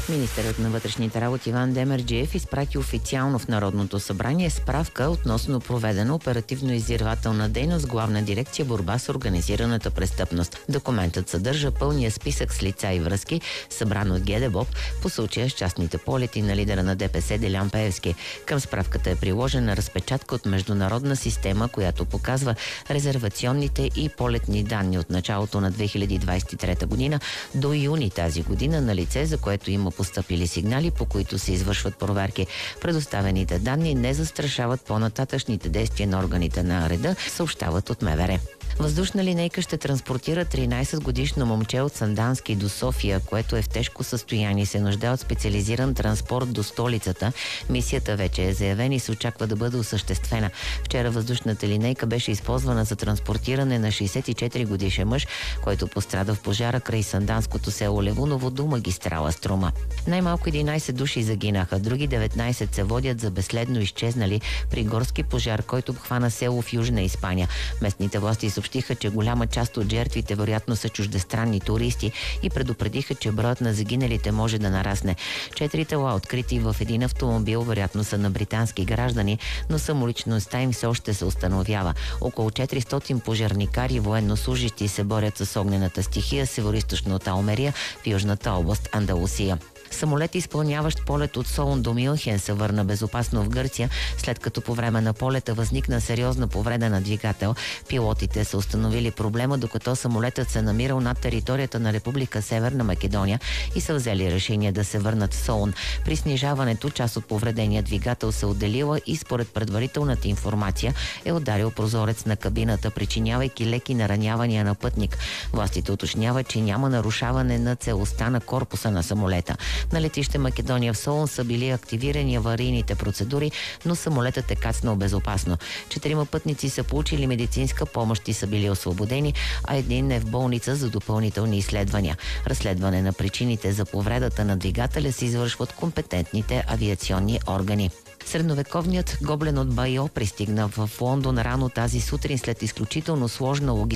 Министърът на вътрешните работи Иван Демерджиев изпрати официално в Народното събрание справка относно проведена оперативно-издирвателна дейност в Главна дирекция борба с организираната престъпност. Документът съдържа пълния списък с лица и връзки, събран от ГДБОП по случая с частните полети на лидера на ДПС Делян Пеевски. Към справката е приложена разпечатка от международна система, която показва резервационните и полетни данни от началото на 2023 година до юни тази година на лице, за което има постъпили сигнали, по които се извършват проверки. Предоставените данни не застрашават по-нататъчните действия на органите на реда, съобщават от МВР. Въздушна линейка ще транспортира 13-годишно момче от Сандански до София, което е в тежко състояние и се нуждае от специализиран транспорт до столицата. Мисията вече е заявена и се очаква да бъде осъществена. Вчера въздушната линейка беше използвана за транспортиране на 64-годишен мъж, който пострада в пожара край санданското село Левуново до магистрала Струма. Най-малко 11 души загинаха, други 19 се водят за безследно изчезнали при горски пожар, който обхвана село в Южна Испания. Местните власти съобщиха, че голяма част от жертвите вероятно са чуждестранни туристи и предупредиха, че броят на загиналите може да нарасне. 4 тела, открити в един автомобил, вероятно са на британски граждани, но самоличността им все още се установява. Около 400 пожарникари и военнослужащи се борят с огнената стихия североизточно от Алмерия в южната област Андалусия. Самолет, изпълняващ полет от Солун до Мюнхен, се върна безопасно в Гърция, след като по време на полета възникна сериозна повреда на двигател. Пилотите са установили проблема, докато самолетът се намирал над територията на Република Северна Македония и са взели решение да се върнат в Солун. При снижаването част от повредения двигател се отделила и според предварителната информация е ударил прозорец на кабината, причинявайки леки наранявания на пътник. Властите уточняват, че няма нарушаване на целостта на корпуса на самолета. На летище Македония в Солун са били активирани аварийните процедури, но самолетът е кацнал безопасно. 4 пътници са получили медицинска помощ и са били освободени, а един е в болница за допълнителни изследвания. Разследване на причините за повредата на двигателя се извършва от компетентните авиационни органи. Средновековният гоблен от Байо пристигна в Лондон рано тази сутрин след изключително сложна логистика